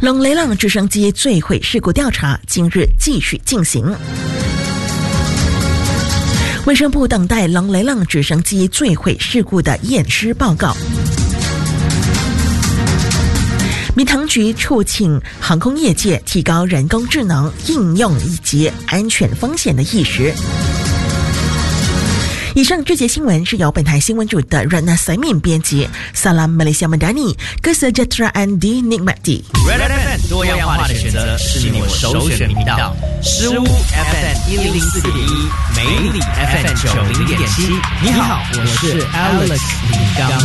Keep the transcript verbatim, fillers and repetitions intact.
龙雷浪直升机坠毁事故调查今日继续进行。卫生部等待龙雷浪直升机坠毁事故的验尸报告。民航局促请航空业界提高人工智能应用以及安全风险的意识。以上这节新闻是由本台新闻组的 Ratna Saimin 编辑 Salam Malaysia Madani Kesejahteraan di Nikmati。Red F M 多样化的选择是你我首选频道。诗屋 F M 一零四点一，美里 F M 九零点七。你好，我是 Alex 李刚。